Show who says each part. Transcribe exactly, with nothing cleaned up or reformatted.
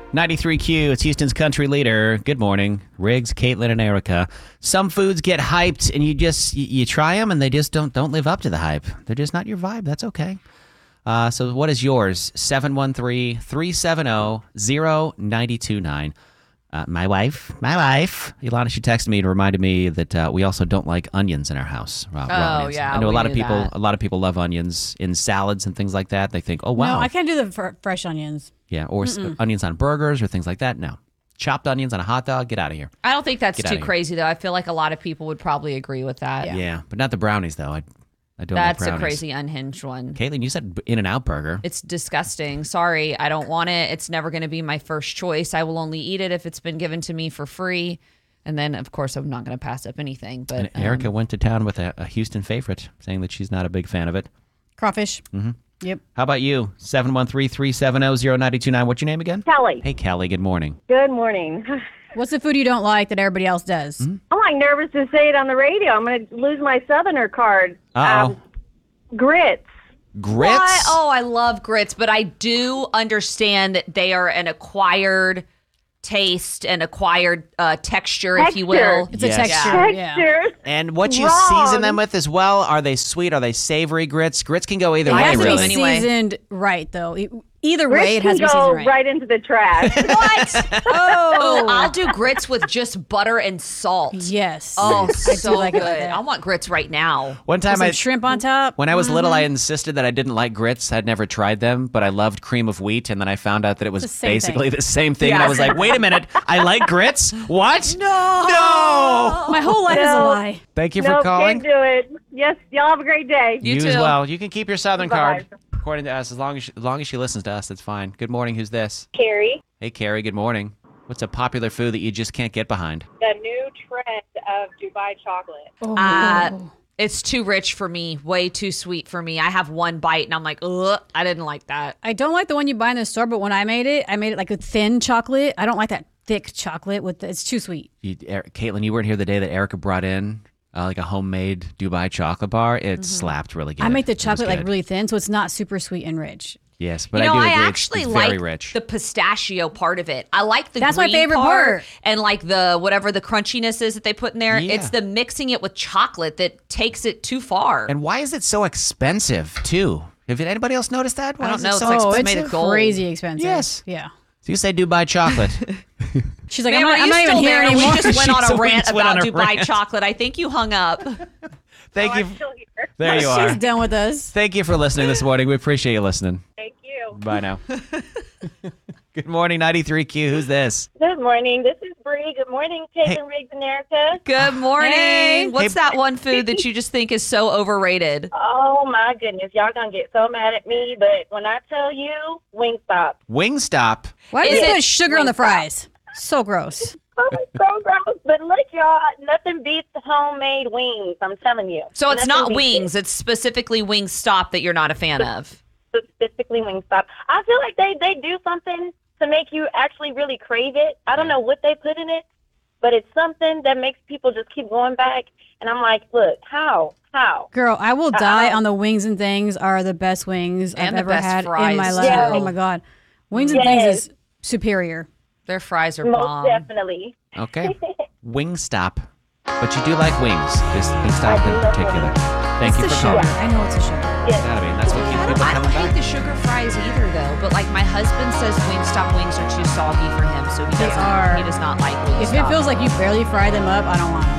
Speaker 1: ninety-three Q, it's Houston's country leader. Good morning. Riggs, Caitlin, and Erica. Some foods get hyped, and you just you, you try them, and they just don't don't live up to the hype. They're just not your vibe. That's okay. Uh, so what is yours? seven one three, three seven zero, zero nine two nine. Uh, my wife, my wife, Ilana, she texted me and reminded me that uh, we also don't like onions in our house. Raw, raw
Speaker 2: Oh,
Speaker 1: onions.
Speaker 2: yeah,
Speaker 1: I know a
Speaker 2: we
Speaker 1: lot of
Speaker 2: knew
Speaker 1: people.
Speaker 2: that.
Speaker 1: A lot of people love onions in salads and things like that. They think, oh wow,
Speaker 3: No, I can't do the fr- fresh onions.
Speaker 1: yeah, or s- onions on burgers or things like that. No, chopped onions on a hot dog. Get out of here.
Speaker 2: I don't think that's
Speaker 1: Get
Speaker 2: too
Speaker 1: outta here.
Speaker 2: crazy, though. I feel like a lot of people would probably agree with that.
Speaker 3: Yeah.
Speaker 1: Yeah, but not the brownies though. I, I don't.
Speaker 2: That's
Speaker 1: like
Speaker 2: a
Speaker 1: brownies.
Speaker 2: crazy unhinged one.
Speaker 1: Caitlin, you said In-N-Out burger.
Speaker 2: It's disgusting. Sorry, I don't want it. It's never going to be my first choice. I will only eat it if it's been given to me for free. And then, of course, I'm not going to pass up anything. But
Speaker 1: And
Speaker 2: um,
Speaker 1: Erica went to town with a, a Houston favorite, saying that she's not a big fan of it.
Speaker 3: Crawfish. Mm-hmm. Yep.
Speaker 1: How about you? seven one three, three seven zero, zero nine two nine. What's your name again?
Speaker 4: Kelly.
Speaker 1: Hey, Kelly. Good morning.
Speaker 4: Good morning.
Speaker 3: What's the food you don't like that everybody else does?
Speaker 1: Mm-hmm.
Speaker 4: I'm like nervous to say it on the radio. I'm going to lose my Southerner card.
Speaker 1: Uh-oh.
Speaker 4: Um, grits.
Speaker 1: Grits?
Speaker 2: What? Oh, I love grits, but I do understand that they are an acquired taste and acquired uh, texture, if you will.
Speaker 4: Texture.
Speaker 3: It's
Speaker 1: Yes.
Speaker 3: a texture. Yeah.
Speaker 4: Texture.
Speaker 1: And what you
Speaker 4: Wrong.
Speaker 1: season them with as well, are they sweet? Are they savory grits? Grits can go either
Speaker 3: It
Speaker 1: way,
Speaker 3: has to
Speaker 1: really.
Speaker 3: be
Speaker 2: Anyway.
Speaker 3: seasoned right, though. E- Either way, it
Speaker 4: Grits
Speaker 3: has
Speaker 4: can
Speaker 3: to be
Speaker 4: go
Speaker 3: seasoned right.
Speaker 4: right into the trash.
Speaker 2: What? oh, I'll do grits with just butter and salt.
Speaker 3: Yes.
Speaker 2: Oh,
Speaker 3: I do
Speaker 2: so
Speaker 3: like
Speaker 2: good.
Speaker 3: it like that.
Speaker 2: I want grits right now.
Speaker 1: One
Speaker 3: With
Speaker 1: time
Speaker 3: some
Speaker 1: I...
Speaker 3: shrimp on top.
Speaker 1: When I was little, I insisted that I didn't like grits. I'd never tried them, but I loved cream of wheat, and then I found out that it was
Speaker 3: It's the same
Speaker 1: basically
Speaker 3: thing.
Speaker 1: the same thing. And I
Speaker 2: Yeah.
Speaker 1: was like, wait a minute, I like grits? What?
Speaker 2: No.
Speaker 1: No!
Speaker 3: My whole life is a
Speaker 4: No.
Speaker 3: lie.
Speaker 1: Thank you for
Speaker 4: Nope,
Speaker 1: calling.
Speaker 4: can't do it. Yes, y'all have a great day.
Speaker 2: You
Speaker 1: as
Speaker 2: too.
Speaker 1: well. You can keep your Southern
Speaker 4: Bye.
Speaker 1: card. According to us, as long as she, as long as she listens to us, that's fine. Good morning. Who's this?
Speaker 5: Carrie,
Speaker 1: Hey, Carrie. Good morning. What's a popular food that you just can't get behind?
Speaker 5: the new trend of Dubai chocolate.
Speaker 2: Uh, it's too rich for me. Way too sweet for me. I have one bite and I'm like, ugh, I didn't like that.
Speaker 3: I don't like the one you buy in the store, but when I made it, I made it like a thin chocolate. I don't like that thick chocolate with the, it's too sweet.
Speaker 1: You, er, Caitlin, you weren't here the day that Erica brought in uh, like a homemade Dubai chocolate bar. It slapped really good.
Speaker 3: I make the
Speaker 1: It was
Speaker 3: chocolate like
Speaker 1: good.
Speaker 3: really thin, so it's not super sweet and rich.
Speaker 1: Yes, but
Speaker 2: you know,
Speaker 1: I do
Speaker 2: I,
Speaker 1: agree.
Speaker 2: actually
Speaker 1: it's, it's very
Speaker 2: like
Speaker 1: rich.
Speaker 2: the pistachio part of it. I like the
Speaker 3: That's my
Speaker 2: green
Speaker 3: favorite
Speaker 2: part,
Speaker 3: part.
Speaker 2: and like the whatever the crunchiness is that they put in there.
Speaker 1: Yeah.
Speaker 2: It's the mixing it with chocolate that takes it too far.
Speaker 1: And why is it so expensive too? Have anybody else noticed that? Why
Speaker 2: I don't
Speaker 1: is
Speaker 2: know.
Speaker 1: It
Speaker 2: It's
Speaker 1: so
Speaker 2: like-
Speaker 3: Oh,
Speaker 1: expensive?
Speaker 2: made
Speaker 3: it's
Speaker 2: of gold.
Speaker 3: crazy expensive.
Speaker 1: Yes.
Speaker 3: Yeah.
Speaker 1: So you say Dubai chocolate.
Speaker 3: She's like,
Speaker 2: Man,
Speaker 3: I'm
Speaker 2: were
Speaker 3: not, I'm
Speaker 2: you
Speaker 3: not even
Speaker 2: still
Speaker 3: here
Speaker 2: there?
Speaker 3: anymore.
Speaker 2: We just went on
Speaker 1: She
Speaker 2: a rant
Speaker 1: just went
Speaker 2: about
Speaker 1: on a
Speaker 2: Dubai
Speaker 1: rant.
Speaker 2: chocolate. I think you hung up.
Speaker 1: Thank
Speaker 5: Oh,
Speaker 1: you.
Speaker 5: I'm still here.
Speaker 1: There you are.
Speaker 3: She's done with us.
Speaker 1: Thank you for listening this morning. We appreciate you listening.
Speaker 5: Thank you.
Speaker 1: Bye now. Good morning, ninety-three Q. Who's this?
Speaker 5: Good morning. This is Bree. Good morning, Caitlin, Riggs, and Erica.
Speaker 2: Good morning.
Speaker 3: Hey.
Speaker 2: What's
Speaker 1: Hey.
Speaker 2: that one food that you just think is so overrated?
Speaker 5: Oh, my goodness. Y'all going to get so mad at me, but when I tell you, Wingstop.
Speaker 1: Wingstop.
Speaker 3: Why do
Speaker 2: Is
Speaker 3: you
Speaker 2: it
Speaker 3: put sugar on the fries? So gross.
Speaker 5: Oh, it's so gross. But look, y'all, nothing beats homemade wings. I'm telling you.
Speaker 2: So it's
Speaker 5: Nothing
Speaker 2: not
Speaker 5: beats
Speaker 2: wings.
Speaker 5: it.
Speaker 2: It's specifically Wingstop that you're not a fan of.
Speaker 5: Specifically Wingstop. I feel like they, they do something to make you actually really crave it. I don't know what they put in it, but it's something that makes people just keep going back. And I'm like, look, how? How?
Speaker 3: Girl, I will die on the wings and things are the best wings
Speaker 2: And
Speaker 3: I've
Speaker 2: the
Speaker 3: ever
Speaker 2: best
Speaker 3: had
Speaker 2: fries,
Speaker 3: in my life.
Speaker 5: Yes.
Speaker 3: Oh my God. Wings and
Speaker 5: Yes.
Speaker 3: things is superior.
Speaker 2: Their fries are
Speaker 5: Most
Speaker 2: bomb.
Speaker 5: definitely.
Speaker 1: Okay. Wingstop. But you do like wings. This Wingstop
Speaker 5: I do
Speaker 1: in
Speaker 5: love
Speaker 1: particular.
Speaker 5: wings.
Speaker 1: Thank
Speaker 3: It's
Speaker 1: you
Speaker 3: the
Speaker 1: for
Speaker 3: sugar.
Speaker 1: calling.
Speaker 3: I know it's a sugar.
Speaker 5: Yes.
Speaker 1: Gotta be. That's what keeps
Speaker 2: I don't,
Speaker 1: people
Speaker 2: I
Speaker 1: coming
Speaker 2: don't hate
Speaker 1: back.
Speaker 2: the sugar fries either, though. But like my husband says, Wingstop wings are too soggy for him, so he
Speaker 3: They
Speaker 2: doesn't.
Speaker 3: are.
Speaker 2: He does not like Wingstop.
Speaker 3: If it feels like you barely fry them up, I don't want them.